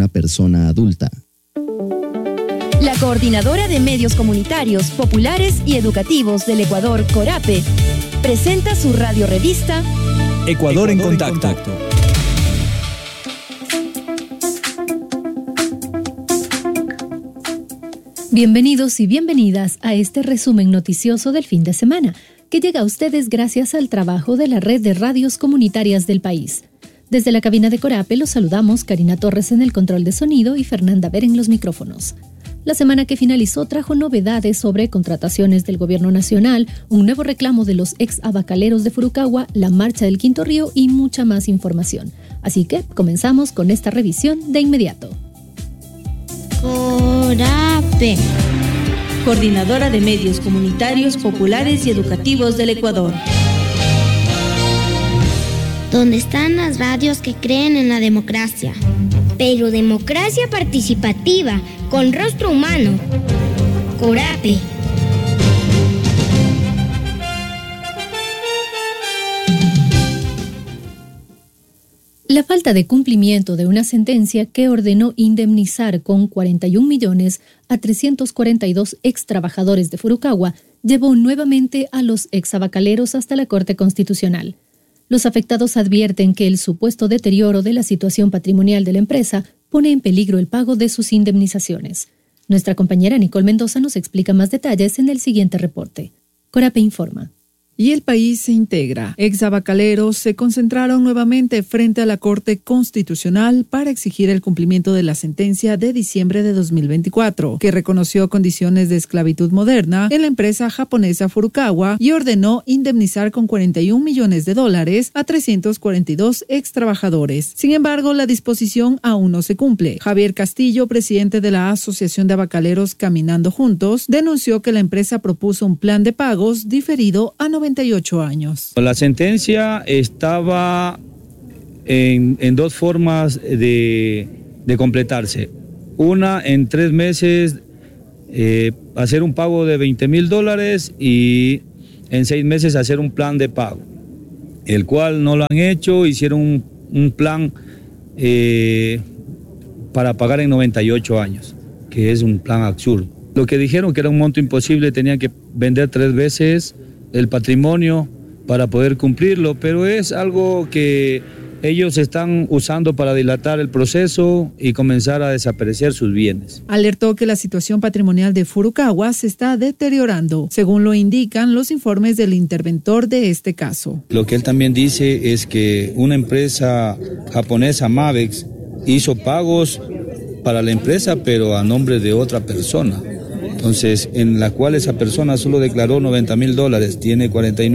una persona adulta. La Coordinadora de Medios Comunitarios, Populares y Educativos del Ecuador, CORAPE, presenta su radiorevista Ecuador en Contacto. Bienvenidos y bienvenidas a este resumen noticioso del fin de semana, que llega a ustedes gracias al trabajo de la red de radios comunitarias del país. Desde la cabina de CORAPE los saludamos Karina Torres en el control de sonido y Fernanda Ver en los micrófonos. La semana que finalizó trajo novedades sobre contrataciones del gobierno nacional, un nuevo reclamo de los ex abacaleros de Furukawa, la marcha del Quinto Río y mucha más información. Así que comenzamos con esta revisión de inmediato. CORAPE, Coordinadora de Medios Comunitarios, Populares y Educativos del Ecuador. Donde están las radios que creen en la democracia. Pero democracia participativa, con rostro humano. CORAPE. La falta de cumplimiento de una sentencia que ordenó indemnizar con 41 millones a 342 ex trabajadores de Furukawa llevó nuevamente a los ex abacaleros hasta la Corte Constitucional. Los afectados advierten que el supuesto deterioro de la situación patrimonial de la empresa pone en peligro el pago de sus indemnizaciones. Nuestra compañera Nicole Mendoza nos explica más detalles en el siguiente reporte. CORAPE informa. Y el país se integra. Exabacaleros se concentraron nuevamente frente a la Corte Constitucional para exigir el cumplimiento de la sentencia de diciembre de 2024, que reconoció condiciones de esclavitud moderna en la empresa japonesa Furukawa y ordenó indemnizar con $41 millones a 342 ex trabajadores. Sin embargo, la disposición aún no se cumple. Javier Castillo, presidente de la Asociación de Abacaleros Caminando Juntos, denunció que la empresa propuso un plan de pagos diferido a 98 años. La sentencia estaba en dos formas de completarse. Una, en 3 meses hacer un pago de $20,000 y en 6 meses hacer un plan de pago, el cual no lo han hecho. Hicieron un plan para pagar en 98 años, que es un plan absurdo. Lo que dijeron que era un monto imposible, tenían que vender 3 veces el patrimonio para poder cumplirlo, pero es algo que ellos están usando para dilatar el proceso y comenzar a desaparecer sus bienes. Alertó que la situación patrimonial de Furukawa se está deteriorando, según lo indican los informes del interventor de este caso. Lo que él también dice es que una empresa japonesa, Mavex, hizo pagos para la empresa, pero a nombre de otra persona. Entonces, en la cual esa persona solo declaró $90,000, tiene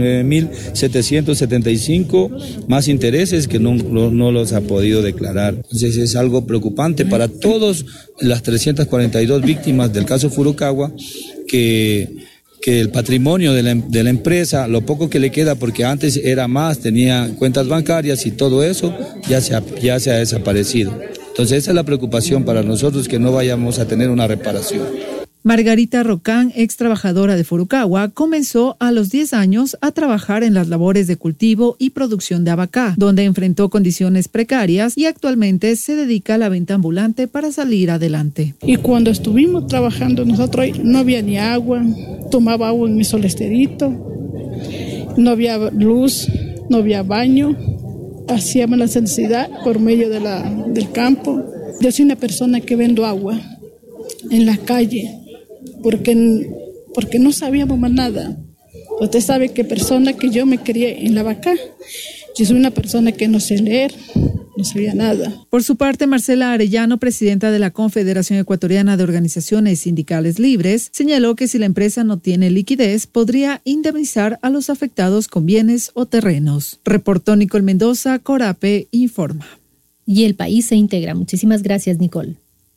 49,775 más intereses que no los ha podido declarar. Entonces, es algo preocupante para todas las 342 víctimas del caso Furukawa, que el patrimonio de la empresa, lo poco que le queda, porque antes era más, tenía cuentas bancarias y todo eso, ya se ha desaparecido. Entonces, esa es la preocupación para nosotros, que no vayamos a tener una reparación. Margarita Rocán, ex trabajadora de Furukawa, comenzó a los 10 años a trabajar en las labores de cultivo y producción de abacá, donde enfrentó condiciones precarias y actualmente se dedica a la venta ambulante para salir adelante. Y cuando estuvimos trabajando nosotros no había ni agua, tomaba agua en mi solesterito, no había luz, no había baño, hacíamos la necesidad por medio del campo. Yo soy una persona que vendo agua en la calle, porque no sabíamos más nada. Usted sabe que persona que yo me crié en la vaca, yo soy una persona que no sé leer, no sabía nada. Por su parte, Marcela Arellano, presidenta de la Confederación Ecuatoriana de Organizaciones Sindicales Libres, señaló que si la empresa no tiene liquidez, podría indemnizar a los afectados con bienes o terrenos. Reportó Nicole Mendoza, CORAPE informa. Y el país se integra. Muchísimas gracias, Nicole.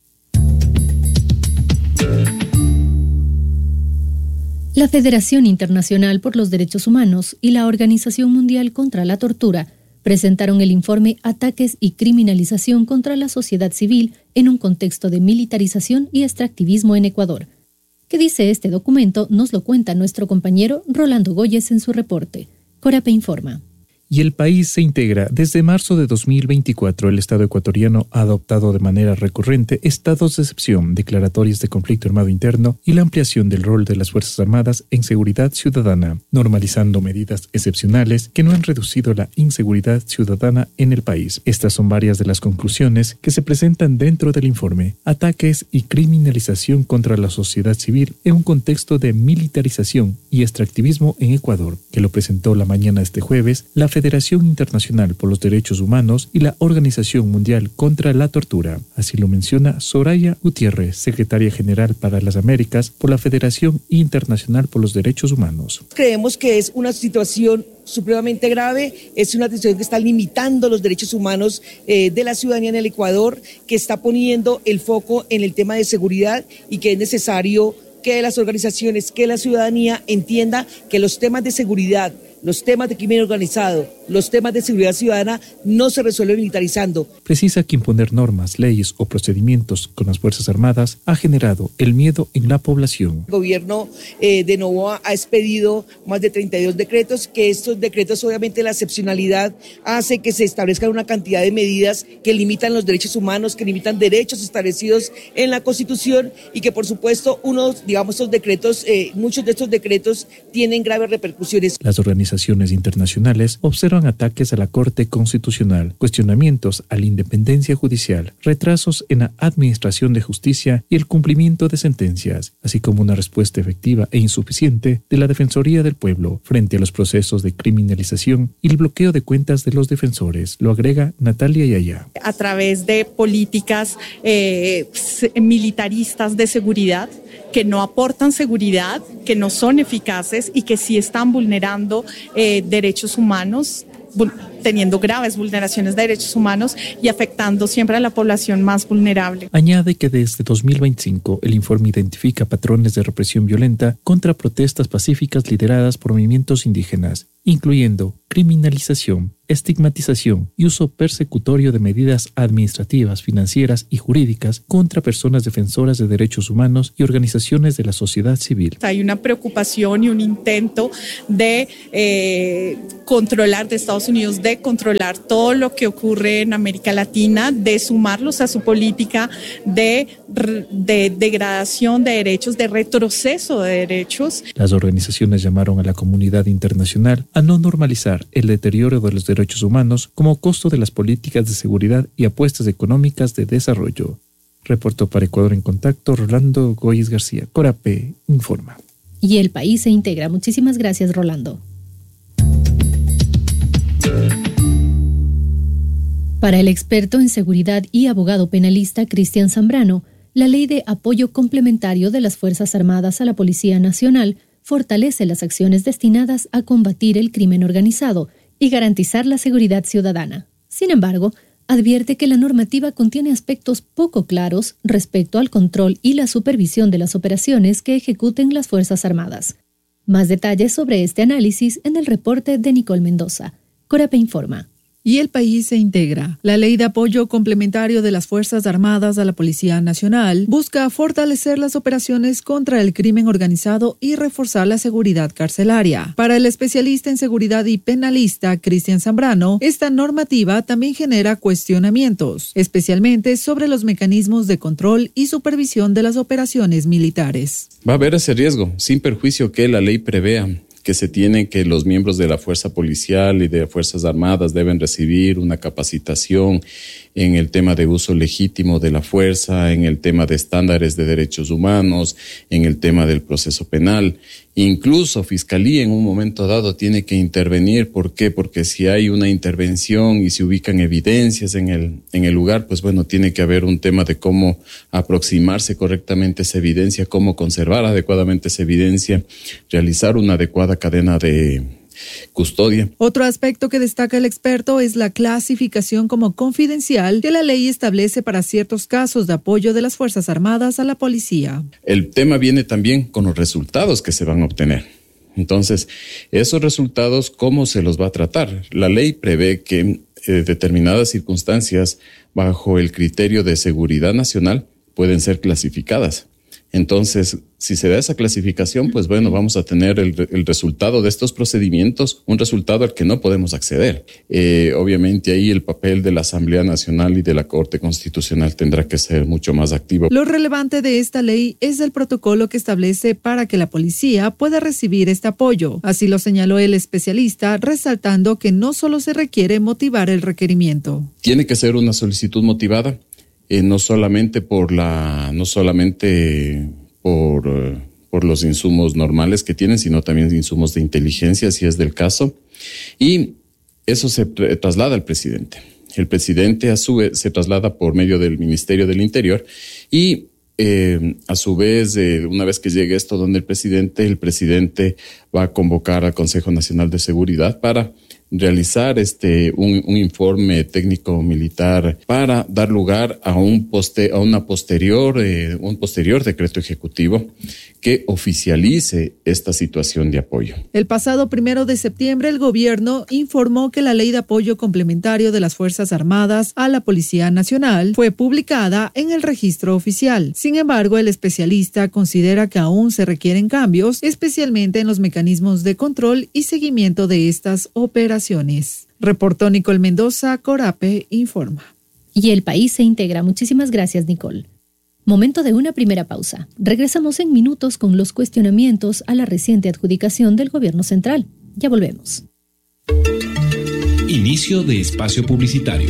La Federación Internacional por los Derechos Humanos y la Organización Mundial contra la Tortura presentaron el informe Ataques y criminalización contra la sociedad civil en un contexto de militarización y extractivismo en Ecuador. ¿Qué dice este documento? Nos lo cuenta nuestro compañero Rolando Goyes en su reporte. CORAPE informa. Y el país se integra. Desde marzo de 2024, el Estado ecuatoriano ha adoptado de manera recurrente estados de excepción, declaratorias de conflicto armado interno y la ampliación del rol de las Fuerzas Armadas en seguridad ciudadana, normalizando medidas excepcionales que no han reducido la inseguridad ciudadana en el país. Estas son varias de las conclusiones que se presentan dentro del informe. Ataques y criminalización contra la sociedad civil en un contexto de militarización y extractivismo en Ecuador, que lo presentó la mañana de este jueves la Federación Internacional por los Derechos Humanos y la Organización Mundial contra la Tortura. Así lo menciona Soraya Gutiérrez, secretaria general para las Américas por la Federación Internacional por los Derechos Humanos. Creemos que es una situación supremamente grave, es una situación que está limitando los derechos humanos de la ciudadanía en el Ecuador, que está poniendo el foco en el tema de seguridad y que es necesario que las organizaciones, que la ciudadanía entienda que los temas de seguridad, los temas de crimen organizado, los temas de seguridad ciudadana no se resuelven militarizando. Precisa que imponer normas, leyes o procedimientos con las Fuerzas Armadas ha generado el miedo en la población. El gobierno de Novoa ha expedido más de 32 decretos, que estos decretos obviamente la excepcionalidad hace que se establezcan una cantidad de medidas que limitan los derechos humanos, que limitan derechos establecidos en la Constitución y que por supuesto estos decretos, muchos de estos decretos tienen graves repercusiones. Las organizaciones internacionales observan ataques a la Corte Constitucional, cuestionamientos a la independencia judicial, retrasos en la administración de justicia y el cumplimiento de sentencias, así como una respuesta efectiva e insuficiente de la Defensoría del Pueblo frente a los procesos de criminalización y el bloqueo de cuentas de los defensores, lo agrega Natalia Yaya. A través de políticas militaristas de seguridad que no aportan seguridad, que no son eficaces y que sí están vulnerando derechos humanos, teniendo graves vulneraciones de derechos humanos y afectando siempre a la población más vulnerable. Añade que desde 2025 el informe identifica patrones de represión violenta contra protestas pacíficas lideradas por movimientos indígenas, incluyendo criminalización, estigmatización y uso persecutorio de medidas administrativas, financieras y jurídicas contra personas defensoras de derechos humanos y organizaciones de la sociedad civil. Hay una preocupación y un intento de controlar de Estados Unidos, de controlar todo lo que ocurre en América Latina, de sumarlos a su política de degradación de derechos, de retroceso de derechos. Las organizaciones llamaron a la comunidad internacional a no normalizar el deterioro de los derechos humanos como costo de las políticas de seguridad y apuestas económicas de desarrollo. Reportó para Ecuador en Contacto Rolando Goyes García. Corape informa. Y el país se integra. Muchísimas gracias, Rolando. Para el experto en seguridad y abogado penalista Cristian Zambrano, la Ley de Apoyo Complementario de las Fuerzas Armadas a la Policía Nacional fortalece las acciones destinadas a combatir el crimen organizado y garantizar la seguridad ciudadana. Sin embargo, advierte que la normativa contiene aspectos poco claros respecto al control y la supervisión de las operaciones que ejecuten las Fuerzas Armadas. Más detalles sobre este análisis en el reporte de Nicole Mendoza. Corape informa. Y el país se integra. La Ley de Apoyo Complementario de las Fuerzas Armadas a la Policía Nacional busca fortalecer las operaciones contra el crimen organizado y reforzar la seguridad carcelaria. Para el especialista en seguridad y penalista Cristian Zambrano, esta normativa también genera cuestionamientos, especialmente sobre los mecanismos de control y supervisión de las operaciones militares. Va a haber ese riesgo, sin perjuicio que la ley prevea que se tiene que los miembros de la fuerza policial y de Fuerzas Armadas deben recibir una capacitación en el tema de uso legítimo de la fuerza, en el tema de estándares de derechos humanos, en el tema del proceso penal. Incluso Fiscalía en un momento dado tiene que intervenir. ¿Por qué? Porque si hay una intervención y se ubican evidencias en el lugar, pues bueno, tiene que haber un tema de cómo aproximarse correctamente esa evidencia, cómo conservar adecuadamente esa evidencia, realizar una adecuada cadena de custodia. Otro aspecto que destaca el experto es la clasificación como confidencial que la ley establece para ciertos casos de apoyo de las Fuerzas Armadas a la policía. El tema viene también con los resultados que se van a obtener. Entonces, esos resultados, ¿cómo se los va a tratar? La ley prevé que determinadas circunstancias bajo el criterio de seguridad nacional pueden ser clasificadas. Entonces, si se da esa clasificación, pues bueno, vamos a tener el resultado de estos procedimientos, un resultado al que no podemos acceder. Obviamente ahí el papel de la Asamblea Nacional y de la Corte Constitucional tendrá que ser mucho más activo. Lo relevante de esta ley es el protocolo que establece para que la policía pueda recibir este apoyo. Así lo señaló el especialista, resaltando que no solo se requiere motivar el requerimiento. Tiene que ser una solicitud motivada, no solamente por los insumos normales que tienen, sino también insumos de inteligencia, si es del caso. Y eso se traslada al presidente. El presidente, a su vez, se traslada por medio del Ministerio del Interior y, a su vez, una vez que llegue esto donde el presidente va a convocar al Consejo Nacional de Seguridad para realizar un informe técnico militar para dar lugar a un posterior decreto ejecutivo que oficialice esta situación de apoyo. El pasado 1 de septiembre, el gobierno informó que la Ley de Apoyo Complementario de las Fuerzas Armadas a la Policía Nacional fue publicada en el registro oficial. Sin embargo, el especialista considera que aún se requieren cambios, especialmente en los mecanismos de control y seguimiento de estas operaciones. Reportó Nicole Mendoza, Corape informa. Y el país se integra. Muchísimas gracias, Nicole. Momento de una primera pausa. Regresamos en minutos con los cuestionamientos a la reciente adjudicación del gobierno central. Ya volvemos. Inicio de espacio publicitario.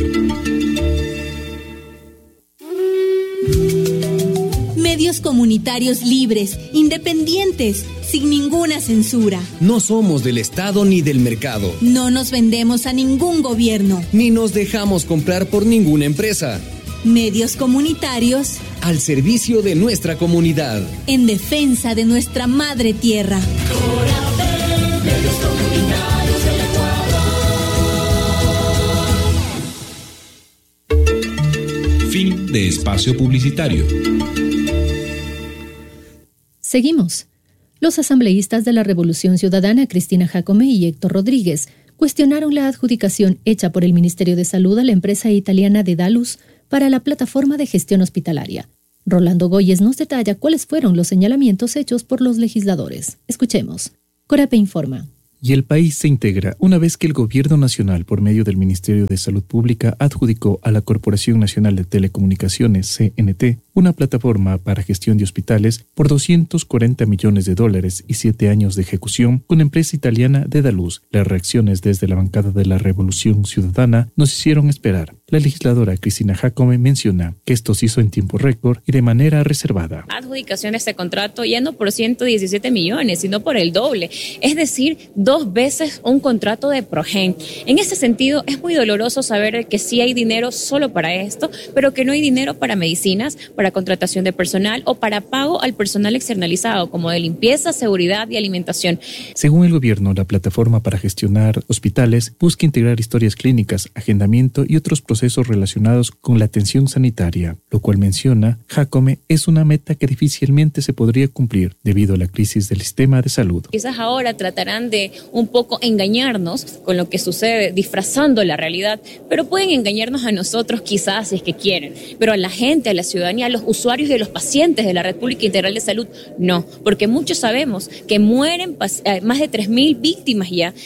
Medios comunitarios libres, independientes, sin ninguna censura. No somos del Estado ni del mercado. No nos vendemos a ningún gobierno. Ni nos dejamos comprar por ninguna empresa. Medios comunitarios al servicio de nuestra comunidad. En defensa de nuestra madre tierra. Medios comunitarios del Ecuador. Fin de espacio publicitario. Seguimos. Los asambleístas de la Revolución Ciudadana, Cristina Jacome y Héctor Rodríguez, cuestionaron la adjudicación hecha por el Ministerio de Salud a la empresa italiana Dedalus para la plataforma de gestión hospitalaria. Rolando Goyes nos detalla cuáles fueron los señalamientos hechos por los legisladores. Escuchemos. Corape informa. Y el país se integra una vez que el Gobierno Nacional, por medio del Ministerio de Salud Pública, adjudicó a la Corporación Nacional de Telecomunicaciones, CNT, una plataforma para gestión de hospitales por $240 millones y 7 años de ejecución con empresa italiana Dedalus. Las reacciones desde la bancada de la Revolución Ciudadana nos hicieron esperar. La legisladora Cristina Jacome menciona que esto se hizo en tiempo récord y de manera reservada. Adjudicación de este contrato ya no por 117 millones, sino por el doble. Es decir, 2 veces un contrato de Progen. En ese sentido, es muy doloroso saber que sí hay dinero solo para esto, pero que no hay dinero para medicinas, para contratación de personal o para pago al personal externalizado, como de limpieza, seguridad y alimentación. Según el gobierno, la plataforma para gestionar hospitales busca integrar historias clínicas, agendamiento y otros procesos relacionados con la atención sanitaria, lo cual menciona Jacome es una meta que difícilmente se podría cumplir debido a la crisis del sistema de salud. Quizás ahora tratarán de un poco engañarnos con lo que sucede, disfrazando la realidad, pero pueden engañarnos a nosotros quizás si es que quieren, pero a la gente, a la ciudadanía, a los usuarios y a los pacientes de la Red Pública Integral de Salud, no, porque muchos sabemos que mueren más de 3.000 víctimas ya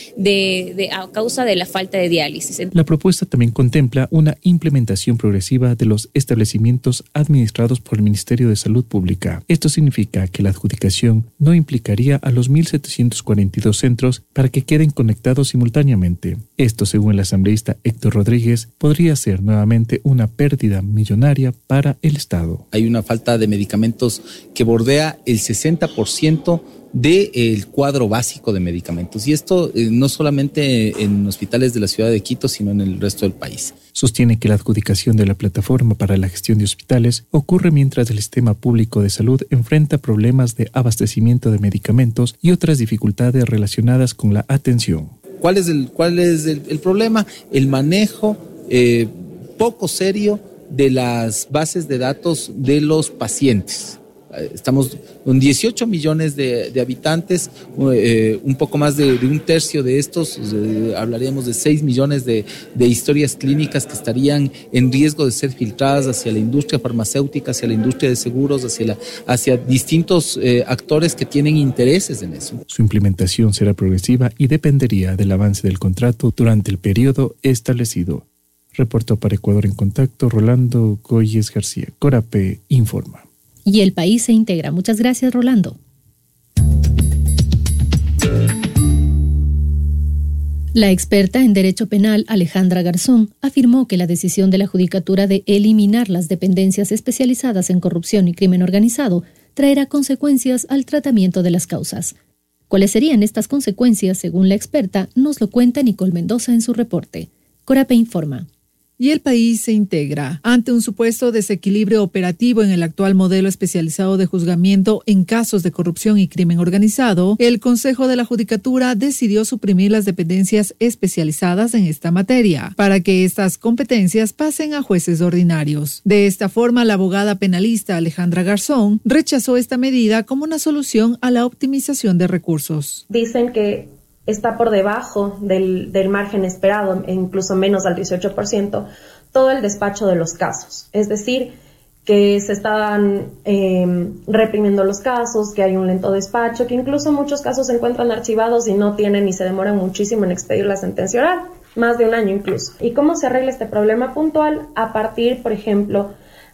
a causa de la falta de diálisis. La propuesta también contempla una implementación progresiva de los establecimientos administrados por el Ministerio de Salud Pública. Esto significa que la adjudicación no implicaría a los 1.742 centros para que queden conectados simultáneamente. Esto, según el asambleísta Héctor Rodríguez, podría ser nuevamente una pérdida millonaria para el Estado. Hay una falta de medicamentos que bordea el 60% del cuadro básico de medicamentos. Y esto no solamente en hospitales de la ciudad de Quito, sino en el resto del país. Sostiene que la adjudicación de la plataforma para la gestión de hospitales ocurre mientras el sistema público de salud enfrenta problemas de abastecimiento de medicamentos y otras dificultades relacionadas con la atención. ¿Cuál es el problema? El manejo poco serio de las bases de datos de los pacientes. Estamos con 18 millones de habitantes, un poco más de un tercio de estos, hablaríamos de 6 millones de historias clínicas que estarían en riesgo de ser filtradas hacia la industria farmacéutica, hacia la industria de seguros, hacia distintos actores que tienen intereses en eso. Su implementación será progresiva y dependería del avance del contrato durante el periodo establecido. Reportó para Ecuador en Contacto Rolando Goyes García. Corape informa. Y el país se integra. Muchas gracias, Rolando. La experta en Derecho Penal, Alejandra Garzón, afirmó que la decisión de la Judicatura de eliminar las dependencias especializadas en corrupción y crimen organizado traerá consecuencias al tratamiento de las causas. ¿Cuáles serían estas consecuencias, según la experta? Nos lo cuenta Nicole Mendoza en su reporte. Corape informa. Y el país se integra. Ante un supuesto desequilibrio operativo en el actual modelo especializado de juzgamiento en casos de corrupción y crimen organizado, el Consejo de la Judicatura decidió suprimir las dependencias especializadas en esta materia, para que estas competencias pasen a jueces ordinarios. De esta forma, la abogada penalista Alejandra Garzón rechazó esta medida como una solución a la optimización de recursos. Dicen que está por debajo del margen esperado, e incluso menos al 18%, todo el despacho de los casos. Es decir, que se estaban reprimiendo los casos, que hay un lento despacho, que incluso muchos casos se encuentran archivados y no tienen y se demoran muchísimo en expedir la sentencia oral, más de un año incluso. ¿Y cómo se arregla este problema puntual? A partir, por ejemplo,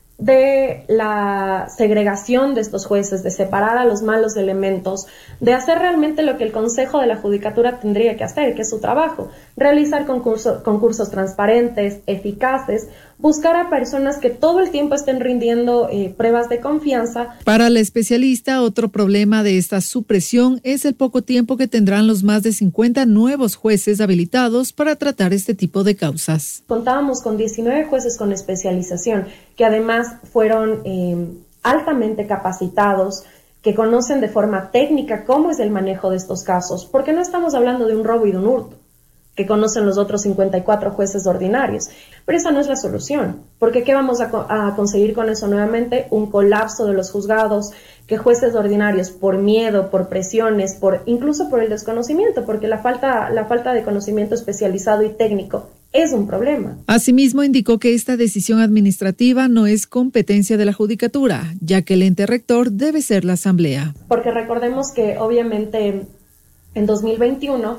de la segregación de estos jueces, de separar a los malos elementos, de hacer realmente lo que el Consejo de la Judicatura tendría que hacer, que es su trabajo, realizar concursos transparentes, eficaces, buscar a personas que todo el tiempo estén rindiendo pruebas de confianza. Para la especialista, otro problema de esta supresión es el poco tiempo que tendrán los más de 50 nuevos jueces habilitados para tratar este tipo de causas. Contábamos con 19 jueces con especialización, que además fueron altamente capacitados, que conocen de forma técnica cómo es el manejo de estos casos, porque no estamos hablando de un robo y de un hurto, que conocen los otros 54 jueces ordinarios. Pero esa no es la solución, porque ¿qué vamos a conseguir con eso nuevamente? Un colapso de los juzgados, que jueces ordinarios por miedo, por presiones, incluso por el desconocimiento, porque la falta de conocimiento especializado y técnico es un problema. Asimismo, indicó que esta decisión administrativa no es competencia de la Judicatura, ya que el ente rector debe ser la Asamblea. Porque recordemos que obviamente en 2021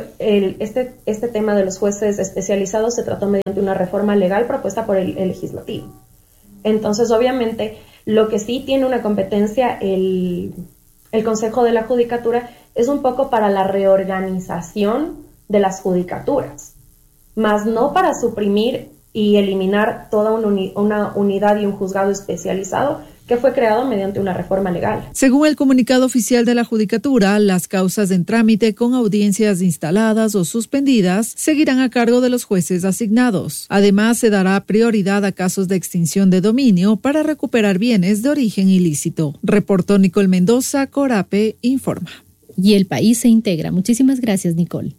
este tema de los jueces especializados se trató mediante una reforma legal propuesta por el legislativo. Entonces, obviamente, lo que sí tiene una competencia el Consejo de la Judicatura es un poco para la reorganización de las judicaturas, más no para suprimir y eliminar toda una unidad y un juzgado especializado que fue creado mediante una reforma legal. Según el comunicado oficial de la Judicatura, las causas en trámite con audiencias instaladas o suspendidas seguirán a cargo de los jueces asignados. Además, se dará prioridad a casos de extinción de dominio para recuperar bienes de origen ilícito. Reportó Nicole Mendoza, Corape informa. Y el país se integra. Muchísimas gracias, Nicole.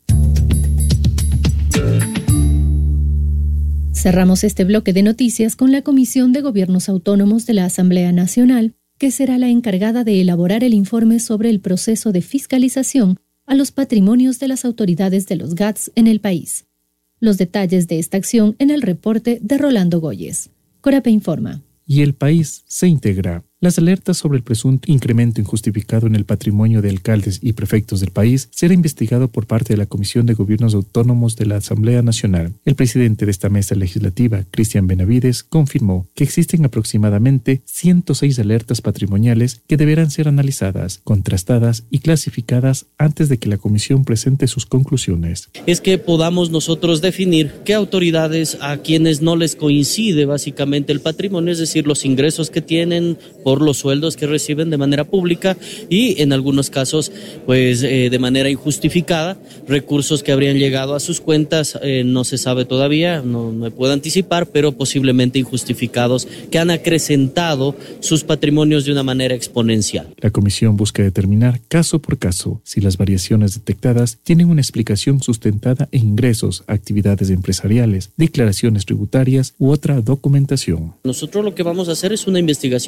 Cerramos este bloque de noticias con la Comisión de Gobiernos Autónomos de la Asamblea Nacional, que será la encargada de elaborar el informe sobre el proceso de fiscalización a los patrimonios de las autoridades de los GATS en el país. Los detalles de esta acción en el reporte de Rolando Goyes. Corape informa. Y el país se integra. Las alertas sobre el presunto incremento injustificado en el patrimonio de alcaldes y prefectos del país será investigado por parte de la Comisión de Gobiernos Autónomos de la Asamblea Nacional. El presidente de esta mesa legislativa, Cristian Benavides, confirmó que existen aproximadamente 106 alertas patrimoniales que deberán ser analizadas, contrastadas y clasificadas antes de que la comisión presente sus conclusiones. Es que podamos nosotros definir qué autoridades a quienes no les coincide básicamente el patrimonio, es decir, los ingresos que tienen por los sueldos que reciben de manera pública y en algunos casos pues de manera injustificada, recursos que habrían llegado a sus cuentas, no se sabe todavía, no me puedo anticipar, pero posiblemente injustificados que han acrecentado sus patrimonios de una manera exponencial. La comisión busca determinar caso por caso si las variaciones detectadas tienen una explicación sustentada en ingresos, actividades empresariales, declaraciones tributarias u otra documentación. Nosotros lo que vamos a hacer es una investigación, un análisis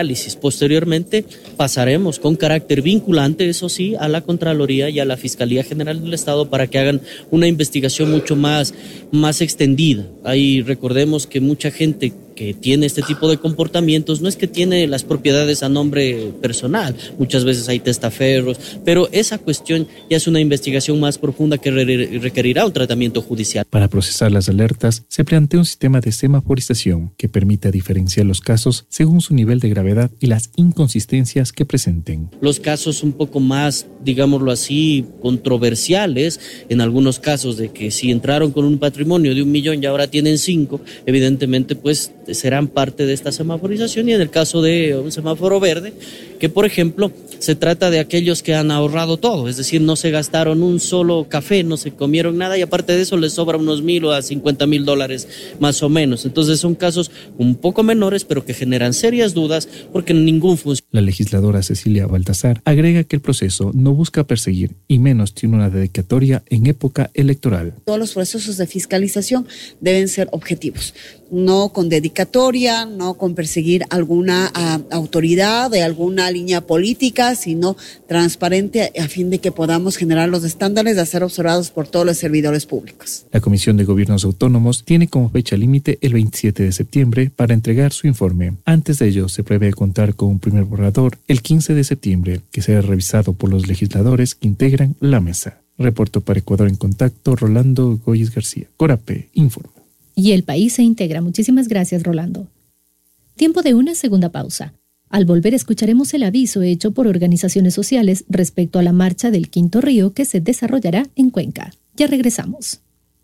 análisis. Posteriormente pasaremos con carácter vinculante, eso sí, a la Contraloría y a la Fiscalía General del Estado para que hagan una investigación mucho más extendida. Ahí recordemos que mucha gente que tiene este tipo de comportamientos no es que tiene las propiedades a nombre personal, muchas veces hay testaferros, pero esa cuestión ya es una investigación más profunda que requerirá un tratamiento judicial. Para procesar las alertas, se plantea un sistema de semaforización que permita diferenciar los casos según su nivel de gravedad y las inconsistencias que presenten. Los casos un poco más, digámoslo así, controversiales, en algunos casos de que si entraron con un patrimonio de 1 millón y ahora tienen 5, evidentemente pues serán parte de esta semaforización, y en el caso de un semáforo verde, que por ejemplo se trata de aquellos que han ahorrado todo, es decir, no se gastaron un solo café, no se comieron nada y aparte de eso les sobra unos $1,000 a $50,000 más o menos. Entonces son casos un poco menores pero que generan serias dudas porque ningún funcionario. La legisladora Cecilia Baltasar agrega que el proceso no busca perseguir y menos tiene una dedicatoria en época electoral. Todos los procesos de fiscalización deben ser objetivos, no con dedicatoria, no con perseguir alguna autoridad de alguna línea política, sino transparente a fin de que podamos generar los estándares de ser observados por todos los servidores públicos. La Comisión de Gobiernos Autónomos tiene como fecha límite el 27 de septiembre para entregar su informe. Antes de ello, se prevé contar con un primer borrador el 15 de septiembre, que será revisado por los legisladores que integran la mesa. Reporto para Ecuador en Contacto, Rolando Goyes García. Corape informa. Y el país se integra. Muchísimas gracias, Rolando. Tiempo de una segunda pausa. Al volver escucharemos el aviso hecho por organizaciones sociales respecto a la marcha del Quinto Río que se desarrollará en Cuenca. Ya regresamos.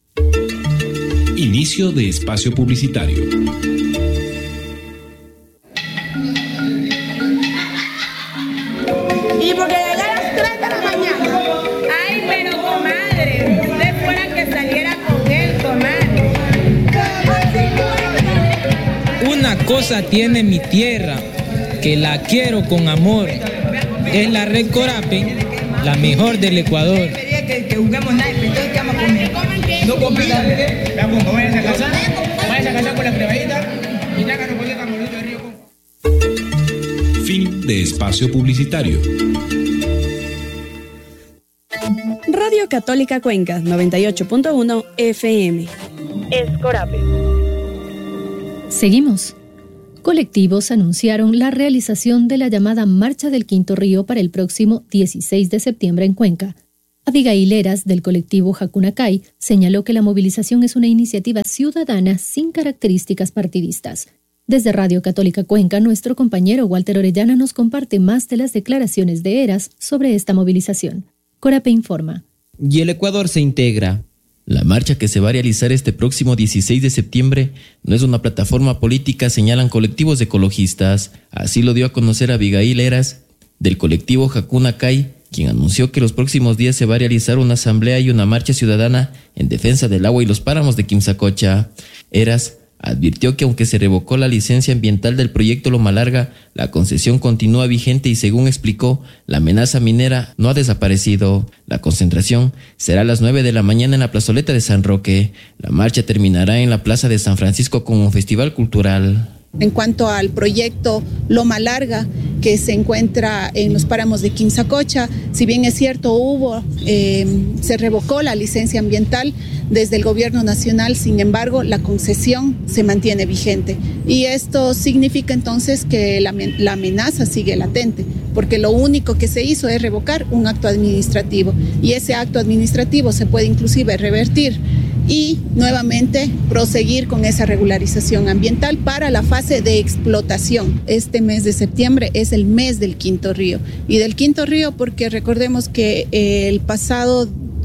Inicio de espacio publicitario. Y porque llegué a las 3 de la mañana. Ay, pero comadre, usted fuera que saliera con él, comadre. Una cosa tiene mi tierra, que la quiero con amor. Es la red Corape, la mejor del Ecuador. Que juguemos naipe, entonces ¿qué vamos a comer? No comida, vamos a comer esa casa. Vaya a casar con la crevadita y tráganos cualquier camolito de río. Fin de espacio publicitario. Radio Católica Cuenca 98.1 FM. Es Corape. Seguimos. Colectivos anunciaron la realización de la llamada Marcha del Quinto Río para el próximo 16 de septiembre en Cuenca. Abigail Heras, del colectivo Jacunacay, señaló que la movilización es una iniciativa ciudadana sin características partidistas. Desde Radio Católica Cuenca, nuestro compañero Walter Orellana nos comparte más de las declaraciones de Heras sobre esta movilización. Corape informa. Y el Ecuador se integra. La marcha que se va a realizar este próximo 16 de septiembre no es una plataforma política, señalan colectivos ecologistas. Así lo dio a conocer Abigail Heras, del colectivo Jacunacay, quien anunció que los próximos días se va a realizar una asamblea y una marcha ciudadana en defensa del agua y los páramos de Quimsacocha. Heras advirtió que aunque se revocó la licencia ambiental del proyecto Loma Larga, la concesión continúa vigente y, según explicó, la amenaza minera no ha desaparecido. La concentración será a las 9 de la mañana en la plazoleta de San Roque. La marcha terminará en la plaza de San Francisco con un festival cultural. En cuanto al proyecto Loma Larga, que se encuentra en los páramos de Quimsacocha, si bien es cierto se revocó la licencia ambiental desde el gobierno nacional, sin embargo la concesión se mantiene vigente. Y esto significa entonces que la amenaza sigue latente, porque lo único que se hizo es revocar un acto administrativo, y ese acto administrativo se puede inclusive revertir y nuevamente proseguir con esa regularización ambiental para la fase de explotación. Este mes de septiembre es el mes del Quinto Río, y del Quinto Río porque recordemos que el pasado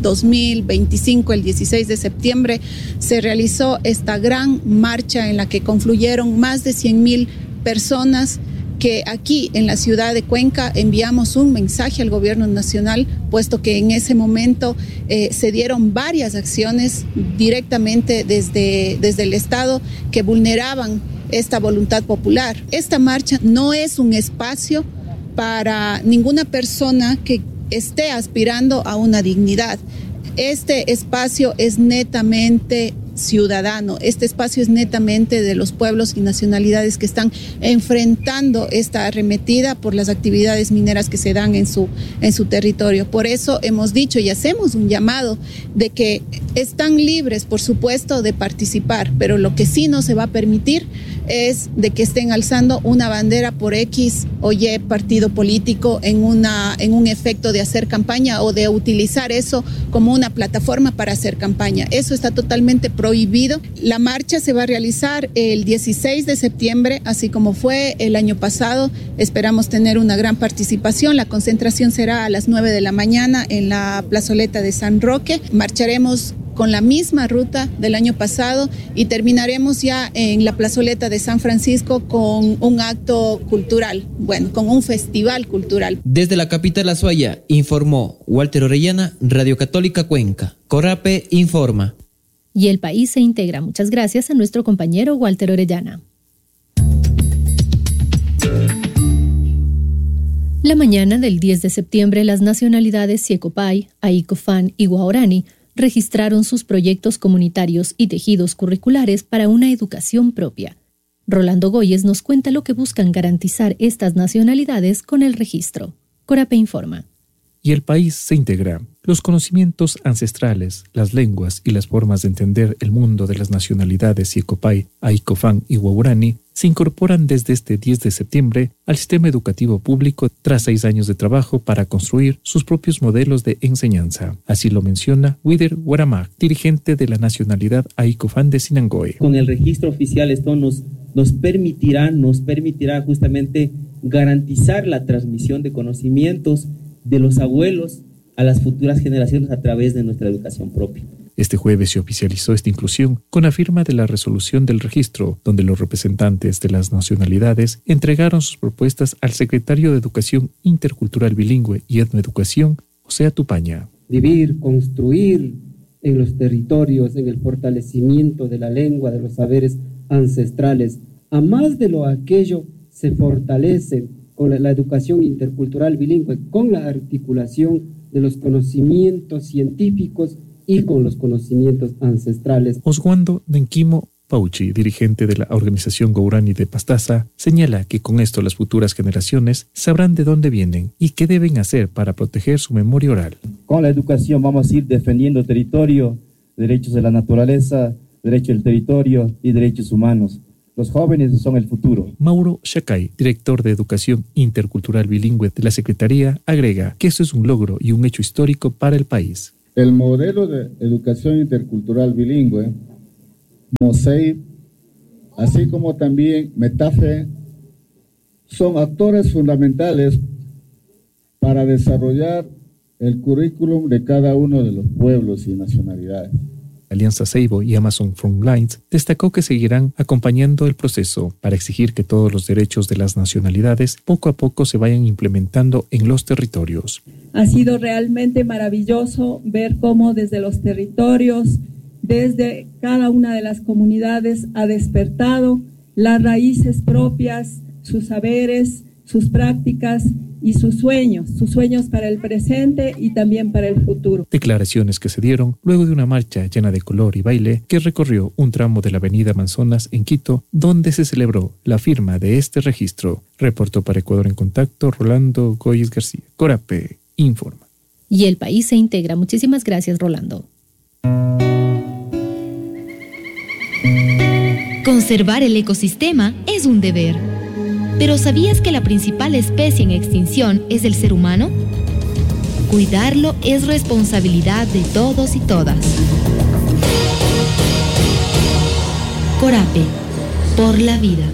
2025, el 16 de septiembre, se realizó esta gran marcha en la que confluyeron más de 100,000 personas, que aquí en la ciudad de Cuenca enviamos un mensaje al gobierno nacional, puesto que en ese momento se dieron varias acciones directamente desde el Estado que vulneraban esta voluntad popular. Esta marcha no es un espacio para ninguna persona que esté aspirando a una dignidad. Este espacio es netamente ciudadano. Este espacio es netamente de los pueblos y nacionalidades que están enfrentando esta arremetida por las actividades mineras que se dan en su territorio. Por eso hemos dicho y hacemos un llamado de que están libres, por supuesto, de participar, pero lo que sí no se va a permitir es de que estén alzando una bandera por X o Y partido político en un efecto de hacer campaña o de utilizar eso como una plataforma para hacer campaña. Eso está totalmente prohibido. La marcha se va a realizar el 16 de septiembre, así como fue el año pasado. Esperamos tener una gran participación. La concentración será a las 9 de la mañana en la plazoleta de San Roque. Marcharemos con la misma ruta del año pasado y terminaremos ya en la plazoleta de San Francisco con un acto cultural, con un festival cultural. Desde la capital Azuaya, informó Walter Orellana, Radio Católica Cuenca. Corape informa. Y el país se integra. Muchas gracias a nuestro compañero Walter Orellana. La mañana del 10 de septiembre, las nacionalidades Siecopay, Aicofán y Guaorani registraron sus proyectos comunitarios y tejidos curriculares para una educación propia. Rolando Goyes nos cuenta lo que buscan garantizar estas nacionalidades con el registro. Corape informa. Y el país se integra. Los conocimientos ancestrales, las lenguas y las formas de entender el mundo de las nacionalidades Siecopay, Aicofán y Guaorani se incorporan desde este 10 de septiembre al sistema educativo público tras 6 años de trabajo para construir sus propios modelos de enseñanza. Así lo menciona Wider Guaramag, dirigente de la nacionalidad Aicofán de Sinangoe. Con el registro oficial esto nos permitirá justamente garantizar la transmisión de conocimientos de los abuelos a las futuras generaciones a través de nuestra educación propia. Este jueves se oficializó esta inclusión con la firma de la resolución del registro, donde los representantes de las nacionalidades entregaron sus propuestas al secretario de Educación Intercultural Bilingüe y Etnoeducación, José Atupaña. Vivir, construir en los territorios, en el fortalecimiento de la lengua, de los saberes ancestrales. A más de lo aquello se fortalece con la educación intercultural bilingüe, con la articulación de los conocimientos científicos y con los conocimientos ancestrales. Oswando Denquimo Pauchi, dirigente de la organización Guaorani de Pastaza, señala que con esto las futuras generaciones sabrán de dónde vienen y qué deben hacer para proteger su memoria oral. Con la educación vamos a ir defendiendo territorio, derechos de la naturaleza, derecho del territorio y derechos humanos. Los jóvenes son el futuro. Mauro Shacay, director de Educación Intercultural Bilingüe de la Secretaría, agrega que esto es un logro y un hecho histórico para el país. El modelo de educación intercultural bilingüe, MOSEI, así como también METAFE, son actores fundamentales para desarrollar el currículum de cada uno de los pueblos y nacionalidades. Alianza Seibo y Amazon Frontlines destacó que seguirán acompañando el proceso para exigir que todos los derechos de las nacionalidades poco a poco se vayan implementando en los territorios. Ha sido realmente maravilloso ver cómo desde los territorios, desde cada una de las comunidades ha despertado las raíces propias, sus saberes, sus prácticas y sus sueños para el presente y también para el futuro. Declaraciones que se dieron luego de una marcha llena de color y baile que recorrió un tramo de la avenida Amazonas en Quito, donde se celebró la firma de este registro. Reportó para Ecuador en Contacto Rolando Goyes García. Corape informa. Y el país se integra. Muchísimas gracias, Rolando. Conservar el ecosistema es un deber. ¿Pero sabías que la principal especie en extinción es el ser humano? Cuidarlo es responsabilidad de todos y todas. Corape, por la vida.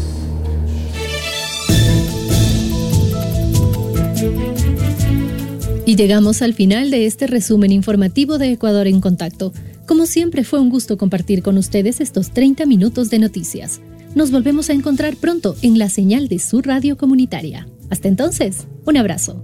Y llegamos al final de este resumen informativo de Ecuador en Contacto. Como siempre, fue un gusto compartir con ustedes estos 30 minutos de noticias. Nos volvemos a encontrar pronto en la señal de su radio comunitaria. Hasta entonces, un abrazo.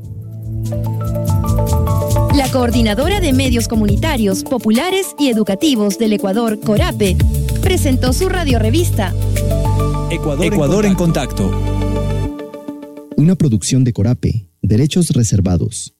La Coordinadora de Medios Comunitarios, Populares y Educativos del Ecuador, Corape, presentó su radiorevista Ecuador en Contacto. Una producción de Corape, Derechos Reservados.